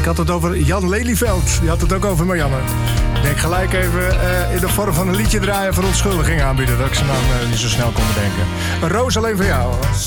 Ik had het over Jan Lelyveld. Die had het ook over Marianne. Ik denk gelijk even in de vorm van een liedje draaien... verontschuldiging aanbieden dat ik zijn naam niet zo snel kon bedenken. Een roos alleen voor jou.